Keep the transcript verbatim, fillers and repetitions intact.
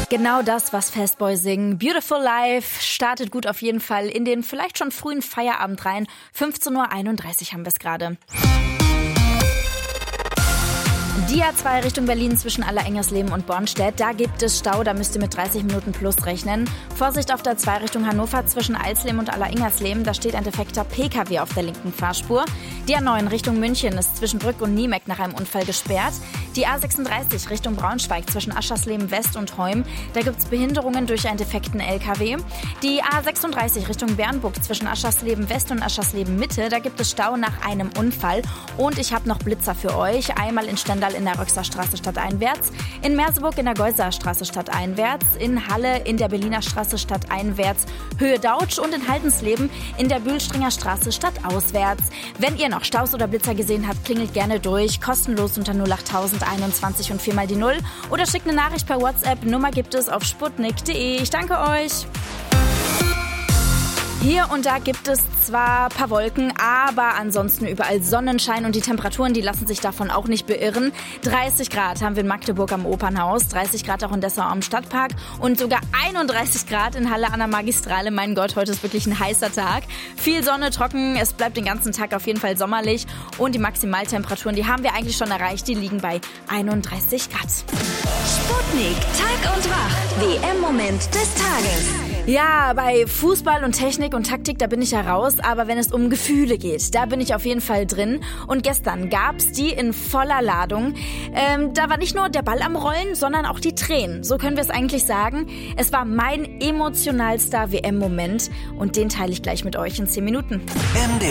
Genau das, was Fastboy singen. Beautiful Life startet gut auf jeden Fall in den vielleicht schon frühen Feierabend rein. fünfzehn Uhr einunddreißig haben wir es gerade. Die A zwei Richtung Berlin zwischen Allerengersleben und Bornstedt, da gibt es Stau, da müsst ihr mit dreißig Minuten plus rechnen. Vorsicht auf der A zwei Richtung Hannover zwischen Eisleben und Allerengersleben, da steht ein defekter P K W auf der linken Fahrspur. Die A neun Richtung München ist zwischen Brück und Niemeck nach einem Unfall gesperrt. Die A sechsunddreißig Richtung Braunschweig zwischen Aschersleben West und Heum, da gibt es Behinderungen durch einen defekten L K W. Die A sechsunddreißig Richtung Bernburg zwischen Aschersleben West und Aschersleben Mitte, da gibt es Stau nach einem Unfall. Und ich habe noch Blitzer für euch, einmal in Stendal in der Röxerstraße stadteinwärts, in Merseburg in der Geusserstraße stadteinwärts, in Halle in der Berliner Straße stadteinwärts, Höhe Dautsch und in Haldensleben in der Bühlstringer Straße stadtauswärts. Wenn ihr noch Staus oder Blitzer gesehen habt, klingelt gerne durch, kostenlos unter null acht einundzwanzig und vier mal die null oder schickt eine Nachricht per WhatsApp. Nummer gibt es auf sputnik punkt de. Ich danke euch. Hier und da gibt es zwar ein paar Wolken, aber ansonsten überall Sonnenschein und die Temperaturen, die lassen sich davon auch nicht beirren. dreißig Grad haben wir in Magdeburg am Opernhaus, dreißig Grad auch in Dessau am Stadtpark und sogar einunddreißig Grad in Halle an der Magistrale. Mein Gott, heute ist wirklich ein heißer Tag. Viel Sonne, trocken, es bleibt den ganzen Tag auf jeden Fall sommerlich und die Maximaltemperaturen, die haben wir eigentlich schon erreicht, die liegen bei einunddreißig Grad. Sputnik, Tag und Wach, W M-Moment des Tages. Ja, bei Fußball und Technik und Taktik, da bin ich ja raus, aber wenn es um Gefühle geht, da bin ich auf jeden Fall drin. Und gestern gab's die in voller Ladung. Ähm, da war nicht nur der Ball am Rollen, sondern auch die Tränen. So können wir es eigentlich sagen. Es war mein emotionalster W M-Moment und den teile ich gleich mit euch in zehn Minuten.